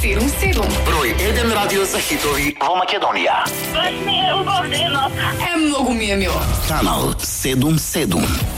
7-7. Broj 1 radio za hitovi во Македонија. Mnogo mi je milo. Kanal 7-7.